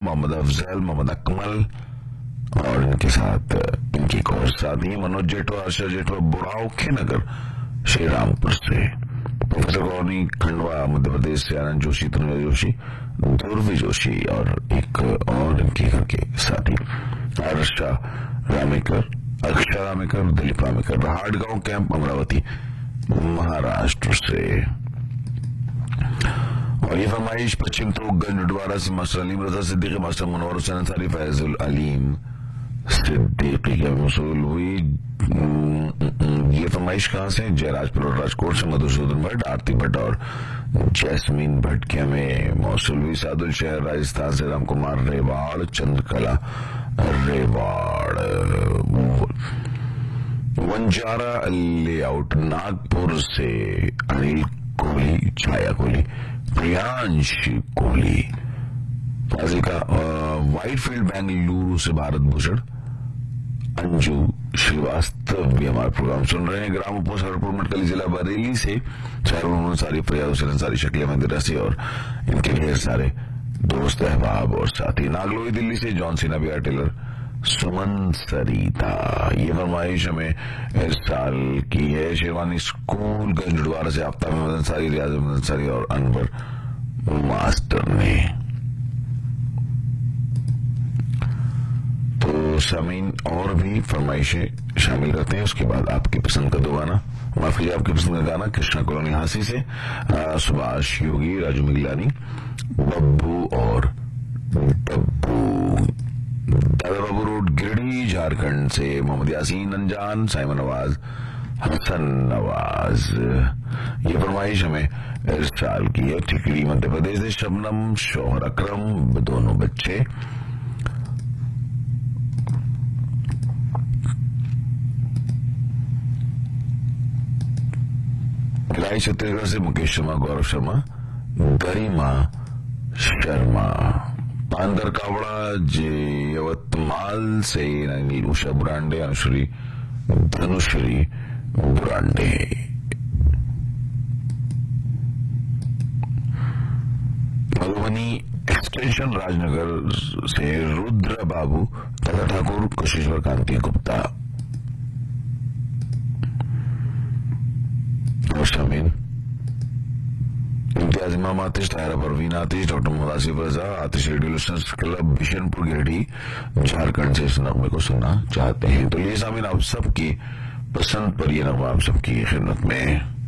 मोहम्मद अफजल, मोहम्मद अकमल और इनके साथ इनकी एक और साथी मनोज जेठवा, आशा जेठवा, बुढ़ाओखे नगर श्री रामपुर से, प्रोफेसर गौरी खंडवा मध्य प्रदेश से, आनंद जोशी, तनुजा जोशी, ध्रुवी जोशी और एक और इनके घर के साथी आरशा रामेकर, अक्षरा रामेकर, दिलीप रामेकर, हाटगांव कैंप अमरावती महाराष्ट्र से। और ये फरमाइश पश्चिम तोगगंज उडवारा से मास्टर अलीम रजा सिद्दीकी, मास्टर मुनव्वर हुसैन अंसारी, फैजुल अलीम सिद्दीकी की मौसूल हुई। ये फरमाइश कहां से? जयराजपुर और राजकोट से मधुसूदन भट्ट, आरती भट्ट और जैस्मीन भट्ट के हमें मौसूल हुई। सादुल शहर राजस्थान से राम कुमार रेवाड़, चंद्रकला रेवाड़, वंजारा लेआउट नागपुर से अनिल कोहली, छाया कोहली, प्रियांश कोहली, फाजिल व्हाइटफील्ड बेंगलुरु से भारत भूषण, अंजू श्रीवास्तव भी हमारा प्रोग्राम सुन रहे हैं। ग्राम पोस्ट हरपुर मटकली जिला बरेली से शाहरुख सारी, फरियाद हुसैन सारी, शकील अहमद रसी और इनके ढेर सारे दोस्त अहबाब और साथी। नागलोई दिल्ली से जॉन सिन्हा, बिहार टेलर, सुमन सरिता। ये फरमाइश हमें इस साल की है शेरवानी स्कूल गंजड़वारा से आफ्ताब अहमद अंसारी, रियाज अहमद अंसारी और अनवर मास्टर ने। तो सामीन और भी फरमाइशें शामिल करते हैं, उसके बाद आपकी पसंद का दो गाना, माफी आपकी पसंद का गाना कृष्णा कॉलोनी हांसी से सुभाष योगी, राजू मिगलानी, बब्बू और डब्बू। दादा बाबू रोड गिरडी झारखंड से मोहम्मद यासीन अनजान, साइमन नवाज, हसन नवाज। ये फरमाइश हमें इस साल की है ठिकड़ी मध्य प्रदेश से शबनम, शोहर अकरम, दोनों बच्चे। राय छत्तीसगढ़ से मुकेश शर्मा, गौरव शर्मा, गरिमा शर्मा। पांदर कावड़ा जे यवतमाल से उषा बुरांडे, अनुश्री धनुश्री बुरांडे। मधुबनी एक्सटेंशन राजनगर से रुद्र बाबू, दादा ठाकुर, कुशेश्वर कांति गुप्ता और शामिल इम्तियाज इमाम आतिश, तायरा परवीन आतिश, डॉक्टर मोहम्मद आसिफ रजा, आतिश रेडियो लिसनर्स क्लब बिशनपुर गिरडी झारखंड से इस नगमे को सुनना चाहते हैं। तो ये सामिन आप सबकी पसंद पर यह नगमा आप सबकी खिदमत में